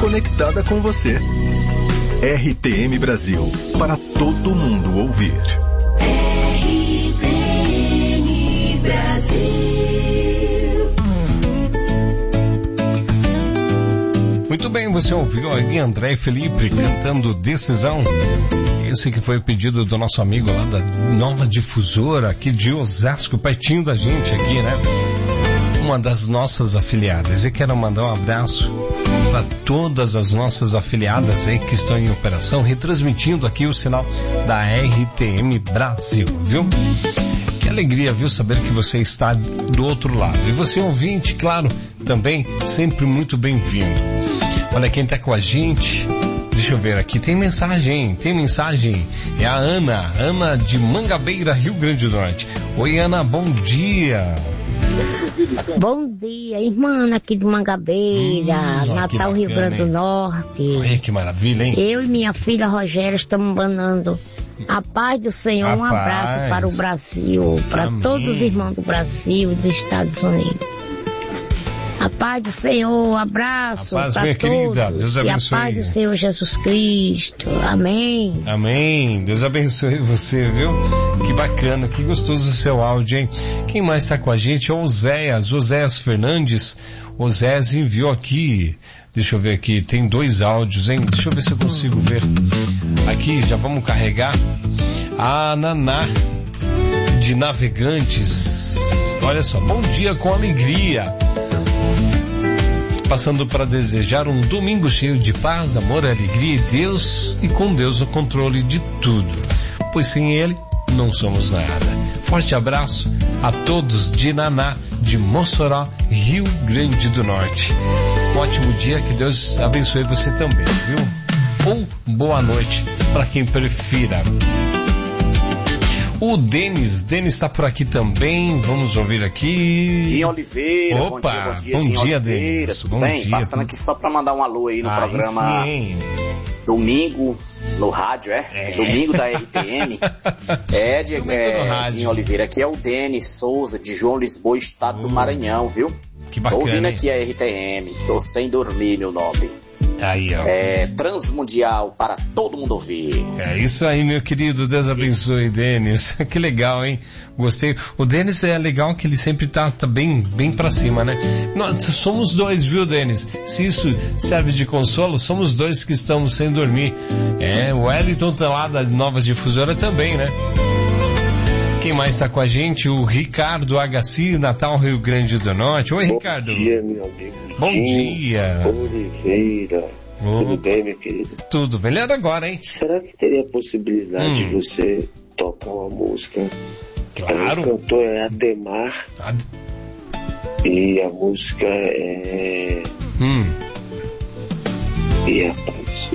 conectada com você. RTM Brasil, para todo mundo ouvir. RTM Brasil. Muito bem, você ouviu aí André e Felipe cantando Decisão. Esse que foi o pedido do nosso amigo lá da Nova Difusora, aqui de Osasco, pertinho da gente aqui, né? Uma das nossas afiliadas. E quero mandar um abraço para todas as nossas afiliadas aí que estão em operação, retransmitindo aqui o sinal da RTM Brasil, viu? Que alegria, viu, saber que você está do outro lado. E você, ouvinte, claro, também sempre muito bem-vindo. Olha quem está com a gente. Deixa eu ver aqui, tem mensagem. É a Ana de Mangabeira, Rio Grande do Norte. Oi, Ana, bom dia. Bom dia, irmã aqui de Mangabeira, Natal, bacana, Rio Grande do Norte. Olha que maravilha, hein? Eu e minha filha Rogéria estamos mandando a paz do Senhor, um abraço para o Brasil, para todos os irmãos do Brasil e dos Estados Unidos. A paz do Senhor, abraço para todos. Querida, Deus abençoe. E a paz do Senhor Jesus Cristo. Amém. Amém. Deus abençoe você, viu? Que bacana, que gostoso o seu áudio, hein? Quem mais está com a gente é o Oséias Fernandes. Oséias enviou aqui. Deixa eu ver aqui, tem 2 áudios, hein? Deixa eu ver se eu consigo ver. Aqui, já vamos carregar. A Naná de Navegantes. Olha só, bom dia com alegria. Passando para desejar um domingo cheio de paz, amor, alegria e com Deus o controle de tudo, pois sem Ele não somos nada. Forte abraço a todos de Naná, de Mossoró, Rio Grande do Norte. Um ótimo dia, que Deus abençoe você também, viu? Ou boa noite, para quem prefira. O Denis está por aqui também, vamos ouvir aqui. Dinho Oliveira. Opa, bom dia, Denis. Tudo bem? Passando aqui só para mandar um alô aí no programa Domingo no rádio, Domingo da RTM. Dinho Oliveira, aqui é o Denis Souza, de João Lisboa, estado do Maranhão, viu? Que bacana, tô ouvindo hein? aqui a RTM, tô sem dormir, meu nome. Aí, ó. Transmundial para todo mundo ouvir. É isso aí, meu querido. Deus abençoe, Denis. Que legal, hein? Gostei. O Denis é legal que ele sempre tá bem pra cima, né? Nós somos 2, viu, Denis? Se isso serve de consolo, somos 2 que estamos sem dormir. O Wellington tá lá da Nova Difusora também, né? Quem mais está com a gente? O Ricardo Agaci, Natal, Rio Grande do Norte. Oi, Ricardo. Bom dia, meu amigo. Bom dia. Oliveira. Tudo bem, meu querido? Tudo. Melhor agora, hein? Será que teria a possibilidade de você tocar uma música? Claro. O cantor é Ademar. E a música é... E a paz.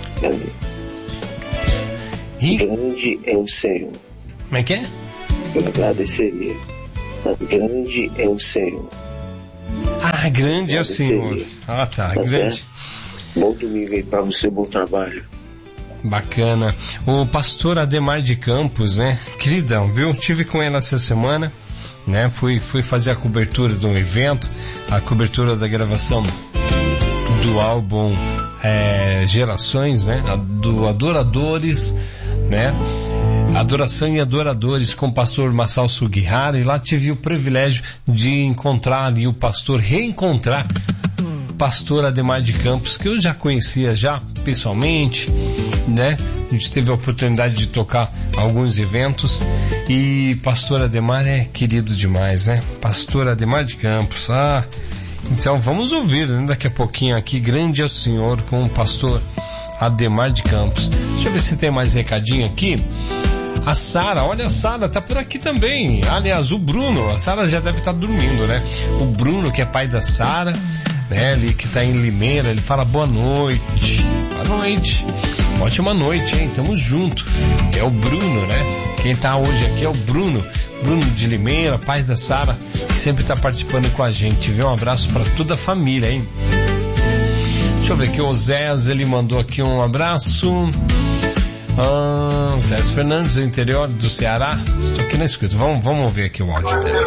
Grande é o Senhor. Como é que é? Eu agradeceria. Grande é o Senhor. Ah, grande é o Senhor. Ah, tá grande. Certo? Bom domingo aí pra você, bom trabalho. Bacana. O pastor Ademar de Campos, né? Queridão, viu? Tive com ele essa semana, né? Fui fazer a cobertura de um evento, a cobertura da gravação do álbum Gerações, né? Do Adoradores, né? Adoração e Adoradores com o pastor Massal Sugihara, e lá tive o privilégio de encontrar ali reencontrar o pastor Ademar de Campos, que eu já conhecia pessoalmente, né? A gente teve a oportunidade de tocar alguns eventos, e pastor Ademar é querido demais, né? Pastor Ademar de Campos, então vamos ouvir, né? Daqui a pouquinho aqui, Grande é o Senhor com o pastor Ademar de Campos. Deixa eu ver se tem mais recadinho aqui. A Sara, olha, a Sara tá por aqui também. Aliás, o Bruno, a Sara já deve estar dormindo, né? O Bruno, que é pai da Sara, né? Ele que tá em Limeira, ele fala boa noite. Boa noite. Ótima noite, hein? Tamo junto. É o Bruno, né? Quem tá hoje aqui é o Bruno de Limeira, pai da Sara, que sempre tá participando com a gente, viu? Um abraço pra toda a família, hein? Deixa eu ver aqui, o Oséias, ele mandou aqui um abraço. Oséias Fernandes, do interior do Ceará. Estou aqui na escuta. Vamos ver aqui o áudio dele.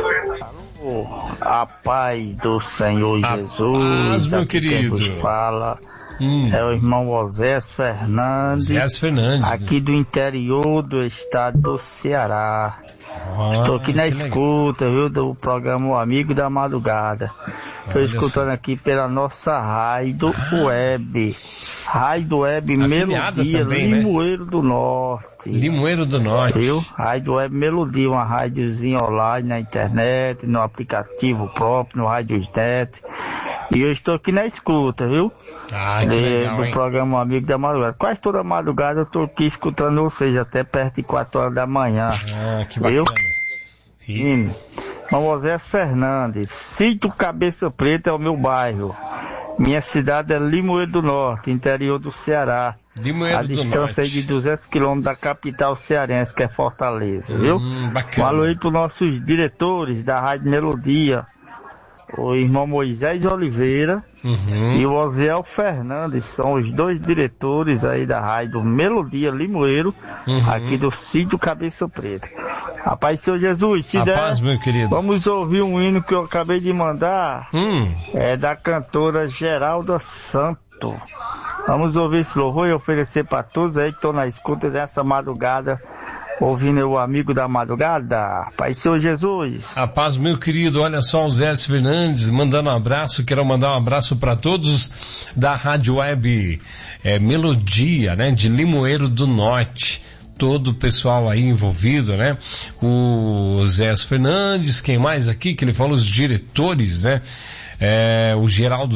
A paz do Senhor Jesus. Meu querido. Quem vos fala É o irmão Osés Fernandes. Osés Fernandes. Aqui do interior do estado do Ceará. Estou aqui na escuta, viu, do programa O Amigo da Madrugada. Estou escutando aqui pela nossa Rádio Web. Rádio Web Melodia, também, Limoeiro, né? Do Norte. Limoeiro do Norte. Viu? Rádio Web Melodia, uma rádiozinha online na internet, no aplicativo próprio, no Radiosnet. E eu estou aqui na escuta, viu? Que legal, do programa O Amigo da Madrugada. Quase toda madrugada eu estou aqui escutando vocês, até perto de 4 horas da manhã. Que bacana. Viu? Osés Fernandes, Sítio Cabeça Preta é o meu bairro. Minha cidade é Limoeiro do Norte, interior do Ceará. Limoeiro do Norte. A distância aí de 200 quilômetros da capital cearense, que é Fortaleza, viu? Bacana. Um alô aí para os nossos diretores da Rádio Melodia, o irmão Moisés Oliveira e o Osiel Fernandes, são os dois diretores aí da Rádio Melodia Limoeiro, aqui do Sítio Cabeça Preta. Rapaz, Senhor Jesus, se der, meu querido, vamos ouvir um hino que eu acabei de mandar, é da cantora Geralda Santo. Vamos ouvir esse louvor e oferecer para todos aí que estão na escuta dessa madrugada, ouvindo o Amigo da Madrugada. Pai Senhor Jesus. A paz, meu querido. Olha só, o Zé Fernandes mandando um abraço. Quero mandar um abraço para todos da Rádio Web Melodia, né? De Limoeiro do Norte. Todo o pessoal aí envolvido, né? O Zé Fernandes, quem mais aqui? Que ele fala os diretores, né? O Geraldo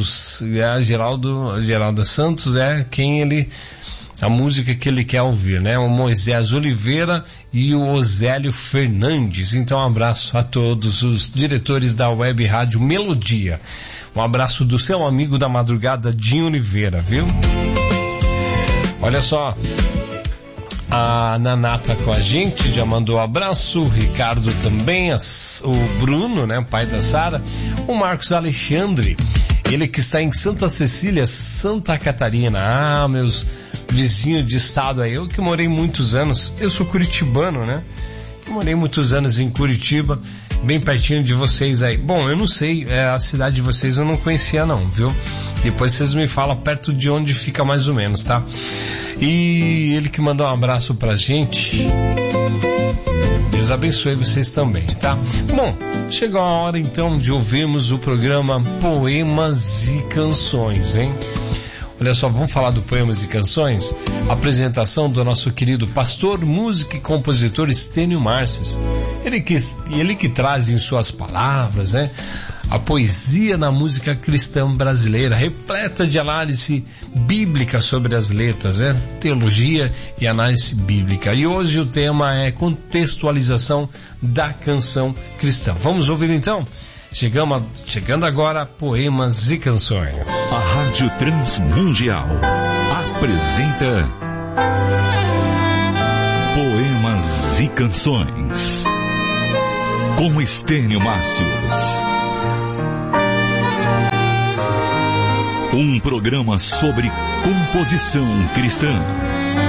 Santos é quem ele... A música que ele quer ouvir, né? O Moisés Oliveira e o Osélio Fernandes. Então, um abraço a todos os diretores da Web Rádio Melodia. Um abraço do seu amigo da madrugada, Dinho Oliveira, viu? Olha só, a Naná tá com a gente, já mandou um abraço, o Ricardo também, o Bruno, né? Pai da Sara, o Marcos Alexandre, ele que está em Santa Cecília, Santa Catarina. Meus vizinhos de estado aí, eu que morei muitos anos, eu sou curitibano, né? Eu morei muitos anos em Curitiba, bem pertinho de vocês aí. Bom, eu não sei, a cidade de vocês eu não conhecia não, viu? Depois vocês me falam perto de onde fica mais ou menos, tá? E ele que mandou um abraço pra gente. Deus abençoe vocês também, tá? Bom, chegou a hora então de ouvirmos o programa Poemas e Canções, hein? Olha só, vamos falar do Poemas e Canções? Apresentação do nosso querido pastor, músico e compositor Estênio Marces. Ele que traz em suas palavras, né, a poesia na música cristã brasileira, repleta de análise bíblica sobre as letras, né, teologia e análise bíblica. E hoje o tema é contextualização da canção cristã. Vamos ouvir então? Chegando agora, Poemas e Canções. A Rádio Transmundial apresenta Poemas e Canções com Estênio Marcius. Um programa sobre composição cristã.